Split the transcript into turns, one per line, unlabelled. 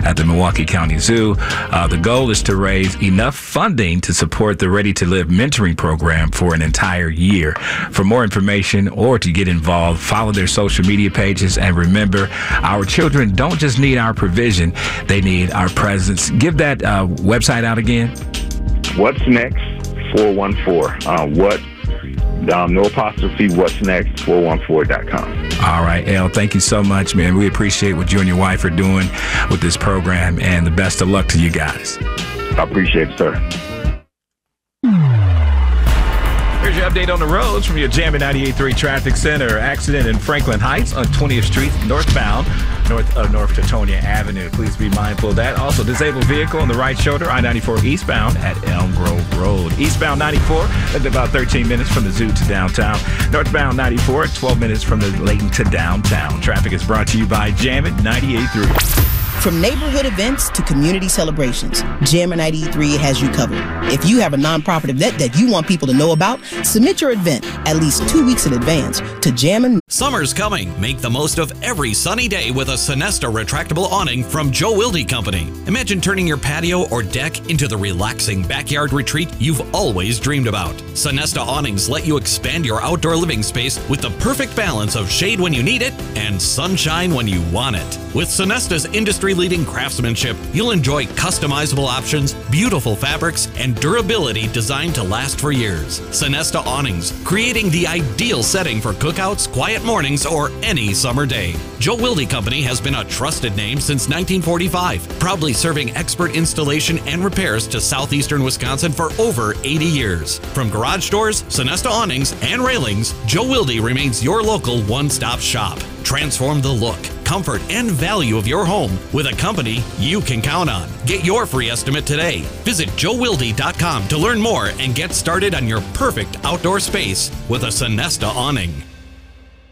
at the Milwaukee County Zoo. The goal is to raise enough funding to support the Ready to Live mentoring program for an entire year. For more information or to get involved, follow their social media pages. And remember, our children don't just need our provision, they need our presence. Give that website out again.
What's Next 414. No apostrophe, What's Next 414.com.
All right, El, thank you so much, man. We appreciate what you and your wife are doing with this program, and the best of luck to you guys.
I appreciate it, sir.
Here's your update on the roads from your Jammin' 98.3 Traffic Center. Accident in Franklin Heights on 20th Street, northbound, north of North Teutonia Avenue. Please be mindful of that. Also, disabled vehicle on the right shoulder, I-94 eastbound at Elm Grove Road. Eastbound 94, at about 13 minutes from the zoo to downtown. Northbound 94 at 12 minutes from the Layton to downtown. Traffic is brought to you by Jammin' 98.3.
From neighborhood events to community celebrations, Jammin' 93 has you covered. If you have a nonprofit event that you want people to know about, submit your event at least 2 weeks in advance to Jammin'.
Summer's coming. Make the most of every sunny day with a Sonesta retractable awning from Joe Wilde Company. Imagine turning your patio or deck into the relaxing backyard retreat you've always dreamed about. Sonesta awnings let you expand your outdoor living space with the perfect balance of shade when you need it and sunshine when you want it. With Sonesta's industry-leading craftsmanship, you'll enjoy customizable options, beautiful fabrics, and durability designed to last for years. Sonesta awnings, creating the ideal setting for cookouts, quiet mornings, or any summer day. Joe Wilde Company has been a trusted name since 1945, proudly serving expert installation and repairs to southeastern Wisconsin for over 80 years. From garage doors, Sonesta awnings, and railings, Joe Wilde remains your local one-stop shop. Transform the look, comfort, and value of your home with a company you can count on. Get your free estimate today. Visit joewilde.com to learn more and get started on your perfect outdoor space with a Sonesta awning.